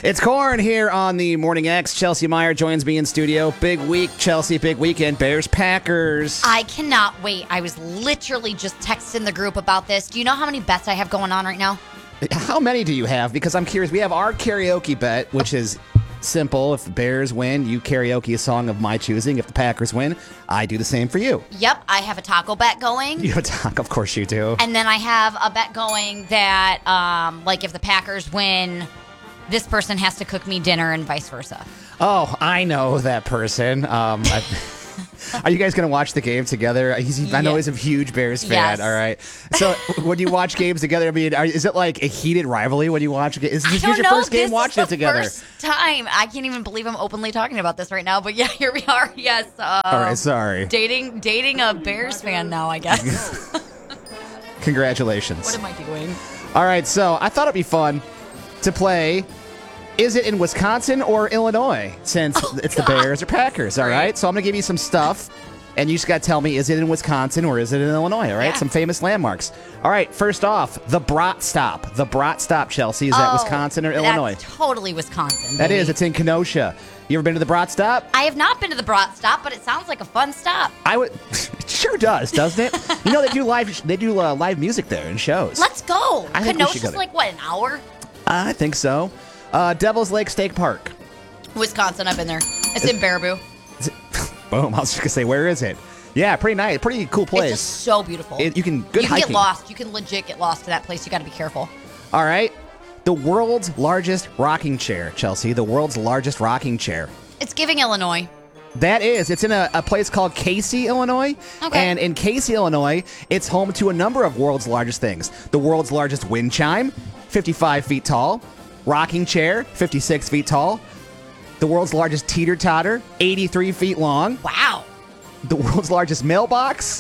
It's Corn here on the Morning X. Chelsea Meyer joins me in studio. Big week, Chelsea, big weekend. Bears, Packers. I cannot wait. I was literally just texting the group about this. Do you know how many bets I have going on right now? How many do you have? Because I'm curious. We have our karaoke bet, which is simple. If the Bears win, you karaoke a song of my choosing. If the Packers win, I do the same for you. Yep, I have a taco bet going. You have a taco, of course you do. And then I have a bet going that, like, if the Packers win, this person has to cook me dinner and vice versa. Oh, I know that person. Are you guys going to watch the game together? I know he's a huge Bears fan. Yes. All right. So when you watch games together, I mean, is it like a heated rivalry when you watch a game? Is this your first game watching it together? First time. I can't even believe I'm openly talking about this right now. But yeah, here we are. Yes. All right. Sorry. Dating a Bears fan now, I guess. Congratulations. What am I doing? All right. So I thought it'd be fun to play. Is it in Wisconsin or Illinois? Since it's the Bears or Packers, all right? So I'm going to give you some stuff, and you just got to tell me, is it in Wisconsin or is it in Illinois, all right? Yeah. Some famous landmarks. All right, first off, the Brat Stop. The Brat Stop, Chelsea. Is that Wisconsin or Illinois? That's totally Wisconsin. That baby. is. It's in Kenosha. You ever been to the Brat Stop? I have not been to the Brat Stop, but it sounds like a fun stop. I would. It sure does, doesn't it? You know, they do live music there and shows. Let's go. I think we should Kenosha's go there. like, what, an hour? I think so. Devil's Lake State Park. Wisconsin, I've been there. It's in Baraboo. Boom. I was just going to say, where is it? Yeah, pretty nice. Pretty cool place. It's just so beautiful. You can get lost. You can legit get lost to that place. You got to be careful. All right. The world's largest rocking chair, Chelsea. The world's largest rocking chair. It's giving Illinois. That is. It's in a place called Casey, Illinois. Okay. And in Casey, Illinois, it's home to a number of world's largest things. The world's largest wind chime, 55 feet tall. Rocking chair, 56 feet tall. The world's largest teeter-totter, 83 feet long. Wow. The world's largest mailbox.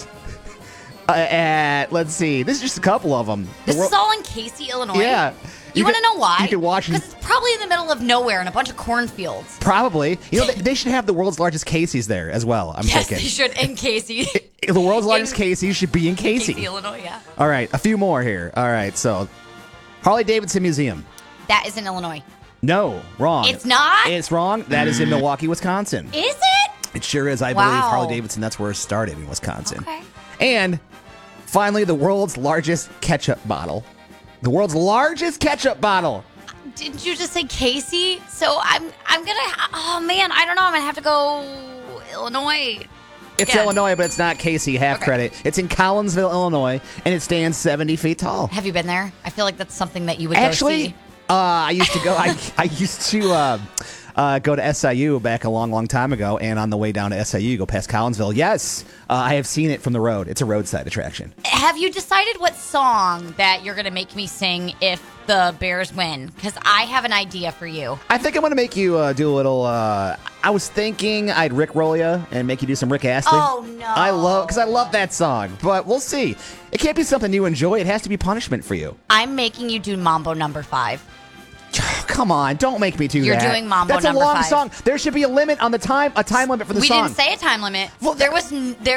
Let's see. This is just a couple of them. This is all in Casey, Illinois? Yeah. You want to know why? You can watch. Because it's probably in the middle of nowhere in a bunch of cornfields. Probably. You know, they should have the world's largest Casey's there as well, I'm Yes, thinking. they should in Casey. The world's largest Casey's should be in Casey. Casey, Illinois, yeah. All right, a few more here. All right, so Harley-Davidson Museum. That is in Illinois. No, wrong. It's not? It's wrong. That is in Milwaukee, Wisconsin. Is it? It sure is. I believe Wow. Harley-Davidson, that's where it started in Wisconsin. Okay. And finally, the world's largest ketchup bottle. The world's largest ketchup bottle. Didn't you just say Casey? So I'm gonna. Oh man, I don't know. I'm gonna have to go Illinois. It's Yeah. Illinois, but it's not Casey. Half Okay. credit. It's in Collinsville, Illinois, and it stands 70 feet tall. Have you been there? I feel like that's something that you would go Actually, see. I used to go. I used to go to SIU back a long, long time ago, and on the way down to SIU, you go past Collinsville. Yes, I have seen it from the road. It's a roadside attraction. Have you decided what song that you're gonna make me sing if the Bears win? Because I have an idea for you. I think I'm going to make you do a little. I was thinking I'd Rick roll you and make you do some Rick Astley. Oh, no. I love that song, but we'll see. It can't be something you enjoy. It has to be punishment for you. I'm making you do Mambo number 5. Come on, don't make me do You're that. doing Mambo That's number a long 5. song. There should be a limit on the time, a time limit for the We song. didn't say a time limit. Well, there was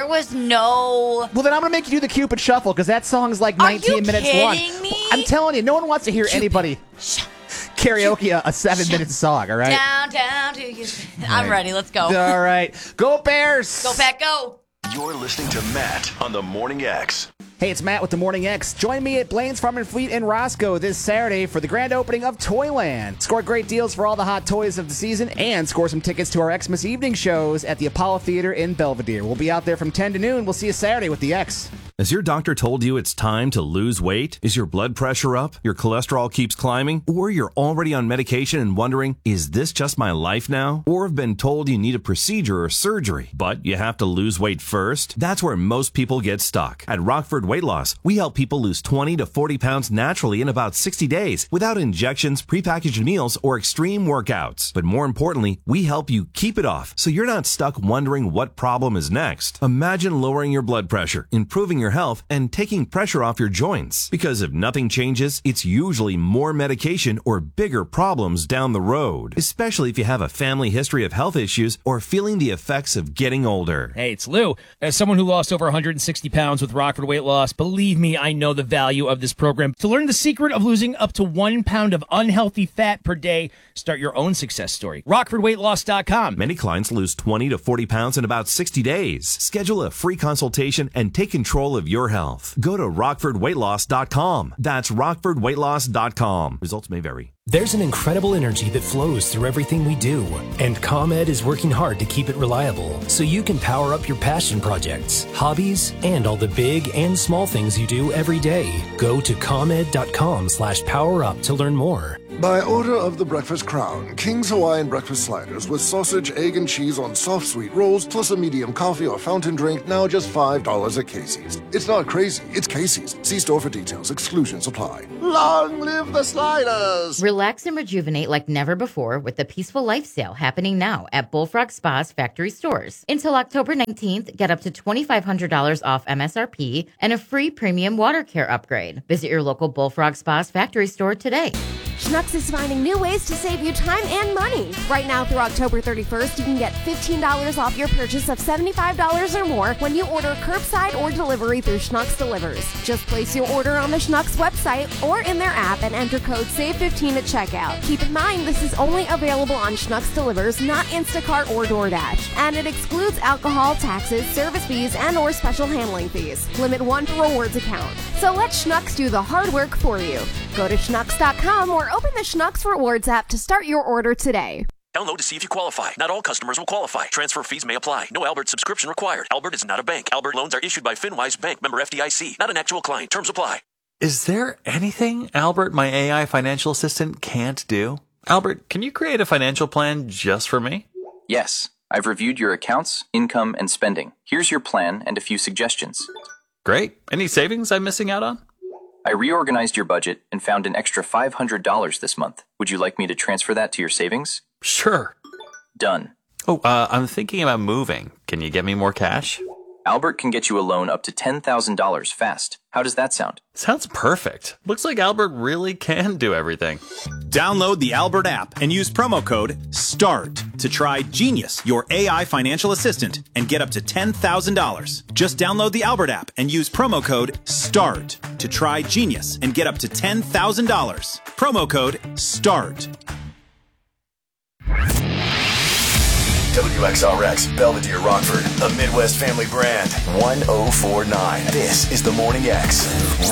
no. Well, then I'm going to make you do the Cupid Shuffle because that song is like Are 19 you minutes long. kidding me? I'm telling you, no one wants to hear anybody karaoke a 7-minute song, all right? Down to you. I'm ready. Let's go. All right. Go Bears! Go Pack, go. You're listening to Matt on the Morning X. Hey, it's Matt with the Morning X. Join me at Blaine's Farm and Fleet in Roscoe this Saturday for the grand opening of Toyland. Score great deals for all the hot toys of the season and score some tickets to our Xmas evening shows at the Apollo Theater in Belvedere. We'll be out there from 10 to noon. We'll see you Saturday with the X. Has your doctor told you it's time to lose weight? Is your blood pressure up? Your cholesterol keeps climbing? Or you're already on medication and wondering, is this just my life now? Or have been told you need a procedure or surgery, but you have to lose weight first? That's where most people get stuck. At Rockford Weight Loss, we help people lose 20 to 40 pounds naturally in about 60 days without injections, prepackaged meals, or extreme workouts. But more importantly, we help you keep it off so you're not stuck wondering what problem is next. Imagine lowering your blood pressure, improving your your health and taking pressure off your joints. Because if nothing changes, it's usually more medication or bigger problems down the road, especially if you have a family history of health issues or feeling the effects of getting older. Hey, it's Lou. As someone who lost over 160 pounds with Rockford Weight Loss, believe me, I know the value of this program. To learn the secret of losing up to 1 pound of unhealthy fat per day, start your own success story. RockfordWeightLoss.com. Many clients lose 20 to 40 pounds in about 60 days. Schedule a free consultation and take control of your health. Go to RockfordWeightLoss.com. That's RockfordWeightLoss.com. Results may vary. There's an incredible energy that flows through everything we do, and ComEd is working hard to keep it reliable so you can power up your passion projects, hobbies, and all the big and small things you do every day. Go to ComEd.com/powerup to learn more. By order of the Breakfast Crown, King's Hawaiian breakfast sliders with sausage, egg, and cheese on soft sweet rolls, plus a medium coffee or fountain drink, now just $5 at Casey's. It's not crazy, it's Casey's. See store for details. Exclusions apply. Long live the sliders! Relax and rejuvenate like never before with the Peaceful Life Sale happening now at Bullfrog Spa's factory stores. Until October 19th, get up to $2,500 off MSRP and a free premium water care upgrade. Visit your local Bullfrog Spa's factory store today. Schnucks is finding new ways to save you time and money. Right now through October 31st, you can get $15 off your purchase of $75 or more when you order curbside or delivery through Schnucks Delivers. Just place your order on the Schnucks website or in their app and enter code SAVE15 at checkout. Keep in mind this is only available on Schnucks Delivers, not Instacart or DoorDash. And it excludes alcohol, taxes, service fees, and or special handling fees. Limit 1 per rewards account. So let Schnucks do the hard work for you. Go to schnucks.com or open the Schnucks Rewards app to start your order today. Download to see if you qualify. Not all customers will qualify. Transfer fees may apply. No Albert subscription required. Albert is not a bank. Albert loans are issued by FinWise Bank, member FDIC. Not an actual client. Terms apply. Is there anything Albert, my AI financial assistant, can't do? Albert, can you create a financial plan just for me? Yes. I've reviewed your accounts, income, and spending. Here's your plan and a few suggestions. Great. Any savings I'm missing out on? I reorganized your budget and found an extra $500 this month. Would you like me to transfer that to your savings? Sure. Done. Oh, I'm thinking about moving. Can you get me more cash? Albert can get you a loan up to $10,000 fast. How does that sound? Sounds perfect. Looks like Albert really can do everything. Download the Albert app and use promo code START to try Genius, your AI financial assistant, and get up to $10,000. Just download the Albert app and use promo code START to try Genius and get up to $10,000. Promo code START. WXRX, Belvedere, Rockford, a Midwest family brand. 1049. This is the Morning X.